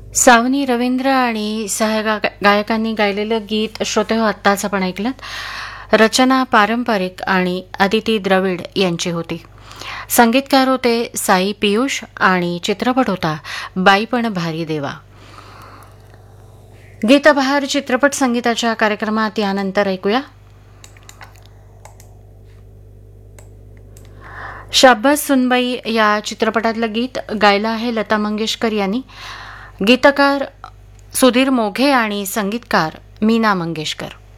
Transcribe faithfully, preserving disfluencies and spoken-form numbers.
सावनी रवींद्र आणि सहगा गायकांनी गायलेलं गीत श्रोते हो आत्ताच आपण ऐकलं. रचना पारंपरिक आणि अदिती द्रविड यांची होती. संगीतकार होते साई पियुष आणि चित्रपट होता बाई पण भारी देवा. गीतबहार चित्रपट संगीताच्या कार्यक्रमात यानंतर ऐकूया शाब्बास सुनबाई या चित्रपटातलं गीत गायलं आहे लता मंगेशकर यांनी. गीतकार सुधीर मोघे आणि संगीतकार मीना मंगेशकर.